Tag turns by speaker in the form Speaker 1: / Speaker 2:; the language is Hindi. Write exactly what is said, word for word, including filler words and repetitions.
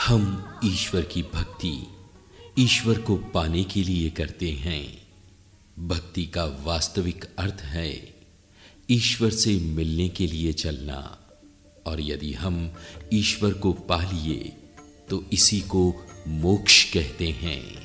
Speaker 1: हम ईश्वर की भक्ति ईश्वर को पाने के लिए करते हैं। भक्ति का वास्तविक अर्थ है ईश्वर से मिलने के लिए चलना, और यदि हम ईश्वर को पा लिए तो इसी को मोक्ष कहते हैं।